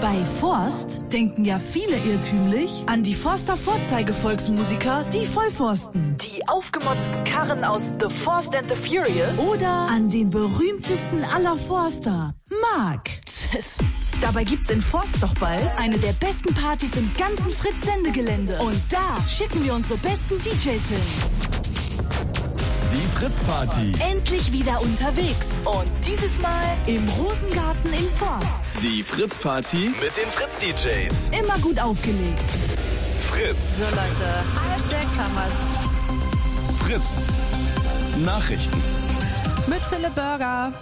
Bei Forst denken ja viele irrtümlich an die Forster Vorzeigevolksmusiker, die Vollforsten. Die aufgemotzten Karren aus The Forst and the Furious. Oder an den berühmtesten aller Forster, Mark. Dabei gibt's in Forst doch bald eine der besten Partys im ganzen Fritz-Sendegelände. Und da schicken wir unsere besten DJs hin. Die Fritz-Party. Endlich wieder unterwegs. Und dieses Mal im Rosengarten in Forst. Die Fritz-Party mit den Fritz-DJs. Immer gut aufgelegt. Fritz. So Leute, 5:30 haben wir's. Fritz. Nachrichten. Mit Philipp Burger.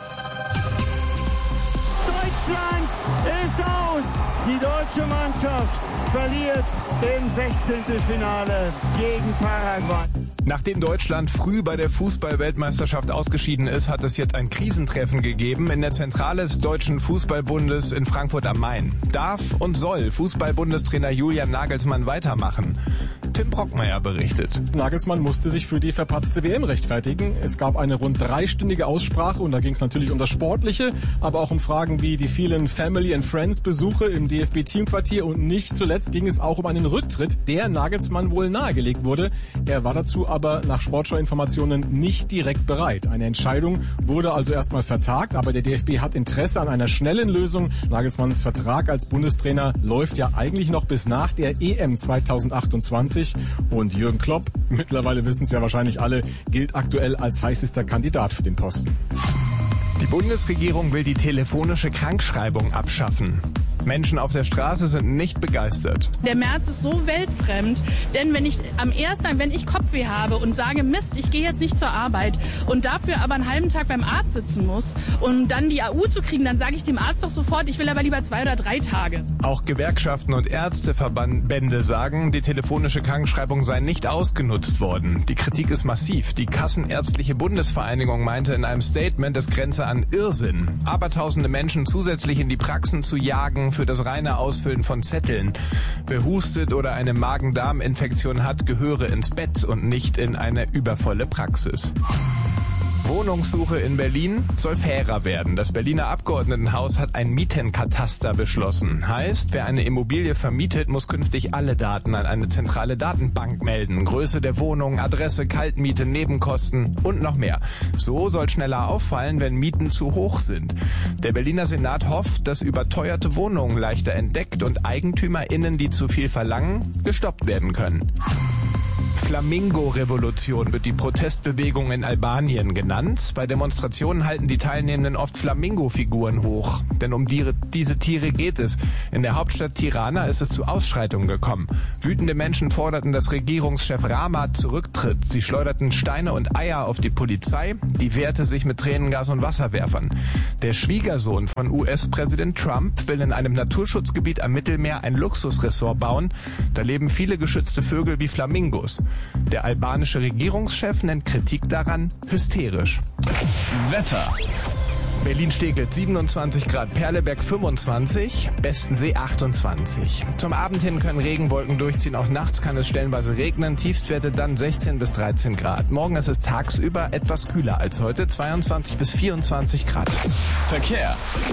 Deutschland ist aus! Die deutsche Mannschaft verliert im 16. Finale gegen Paraguay. Nachdem Deutschland früh bei der Fußball-Weltmeisterschaft ausgeschieden ist, hat es jetzt ein Krisentreffen gegeben in der Zentrale des Deutschen Fußballbundes in Frankfurt am Main. Darf und soll Fußball-Bundestrainer Julian Nagelsmann weitermachen? Tim Brockmeier berichtet. Nagelsmann musste sich für die verpatzte WM rechtfertigen. Es gab eine rund 3-stündige Aussprache und da ging es natürlich um das Sportliche, aber auch um Fragen wie die vielen Family and Friends Besuche im DFB-Teamquartier und nicht zuletzt ging es auch um einen Rücktritt, der Nagelsmann wohl nahegelegt wurde. Er war dazu aber nach Sportschau-Informationen nicht direkt bereit. Eine Entscheidung wurde also erstmal vertagt, aber der DFB hat Interesse an einer schnellen Lösung. Nagelsmanns Vertrag als Bundestrainer läuft ja eigentlich noch bis nach der EM 2028 und Jürgen Klopp, mittlerweile wissen es ja wahrscheinlich alle, gilt aktuell als heißester Kandidat für den Posten. Die Bundesregierung will die telefonische Krankschreibung abschaffen. Menschen auf der Straße sind nicht begeistert. Der März ist so weltfremd, denn wenn ich Kopfweh habe und sage, Mist, ich gehe jetzt nicht zur Arbeit und dafür aber einen halben Tag beim Arzt sitzen muss, um dann die AU zu kriegen, dann sage ich dem Arzt doch sofort, ich will aber lieber 2 oder 3 Tage. Auch Gewerkschaften und Ärzteverbände sagen, die telefonische Krankschreibung sei nicht ausgenutzt worden. Die Kritik ist massiv. Die Kassenärztliche Bundesvereinigung meinte in einem Statement, es grenze an Irrsinn, abertausende Menschen zusätzlich in die Praxen zu jagen für das reine Ausfüllen von Zetteln. Wer hustet oder eine Magen-Darm-Infektion hat, gehöre ins Bett und nicht in eine übervolle Praxis. Wohnungssuche in Berlin soll fairer werden. Das Berliner Abgeordnetenhaus hat ein Mietenkataster beschlossen. Heißt, wer eine Immobilie vermietet, muss künftig alle Daten an eine zentrale Datenbank melden. Größe der Wohnung, Adresse, Kaltmiete, Nebenkosten und noch mehr. So soll schneller auffallen, wenn Mieten zu hoch sind. Der Berliner Senat hofft, dass überteuerte Wohnungen leichter entdeckt und EigentümerInnen, die zu viel verlangen, gestoppt werden können. Flamingo-Revolution wird die Protestbewegung in Albanien genannt. Bei Demonstrationen halten die Teilnehmenden oft Flamingo-Figuren hoch. Denn um diese Tiere geht es. In der Hauptstadt Tirana ist es zu Ausschreitungen gekommen. Wütende Menschen forderten, dass Regierungschef Rama zurücktritt. Sie schleuderten Steine und Eier auf die Polizei. Die wehrte sich mit Tränengas und Wasserwerfern. Der Schwiegersohn von US-Präsident Trump will in einem Naturschutzgebiet am Mittelmeer ein Luxusressort bauen. Da leben viele geschützte Vögel wie Flamingos. Der albanische Regierungschef nennt Kritik daran hysterisch. Wetter. Berlin-Steglitz 27 Grad, Perleberg 25, Bestensee 28. Zum Abend hin können Regenwolken durchziehen, auch nachts kann es stellenweise regnen, Tiefstwerte dann 16 bis 13 Grad. Morgen ist es tagsüber etwas kühler als heute, 22 bis 24 Grad. Verkehr.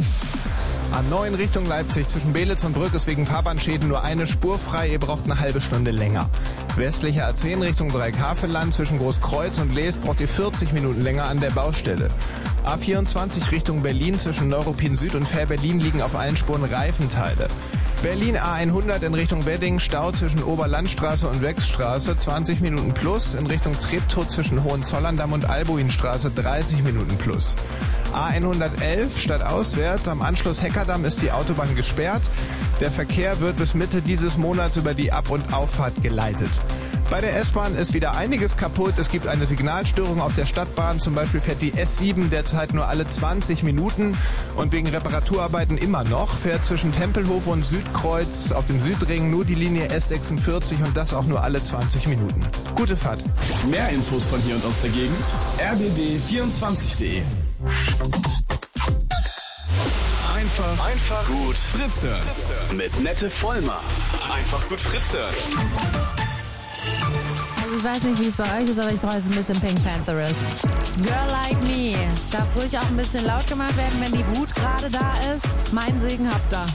A9 Richtung Leipzig zwischen Belitz und Brück ist wegen Fahrbahnschäden nur eine Spur frei, ihr braucht eine halbe Stunde länger. Westlicher A10 Richtung Dreieckhaveland zwischen Großkreuz und Lees braucht ihr 40 Minuten länger an der Baustelle. A24 Richtung Berlin zwischen Neuruppin Süd und Fähr-Berlin liegen auf allen Spuren Reifenteile. Berlin A100 in Richtung Wedding, Stau zwischen Oberlandstraße und Wechsstraße, 20 Minuten plus. In Richtung Treptow zwischen Hohenzollern-Damm und Albuinstraße 30 Minuten plus. A111 stadtauswärts am Anschluss Heckerdamm ist die Autobahn gesperrt. Der Verkehr wird bis Mitte dieses Monats über die Ab- und Auffahrt geleitet. Bei der S-Bahn ist wieder einiges kaputt. Es gibt eine Signalstörung auf der Stadtbahn. Zum Beispiel fährt die S7 derzeit nur alle 20 Minuten und wegen Reparaturarbeiten immer noch. Fährt zwischen Tempelhof und Südkreuz auf dem Südring nur die Linie S46 und das auch nur alle 20 Minuten. Gute Fahrt. Mehr Infos von hier und aus der Gegend. rbb24.de. Einfach gut Fritze. Mit Nette Vollmer. Einfach gut Fritze. Also ich weiß nicht, wie es bei euch ist, aber ich brauche jetzt ein bisschen Pink Pantheress. Girl Like Me. Darf ruhig auch ein bisschen laut gemacht werden, wenn die Wut gerade da ist. Mein Segen habt ihr.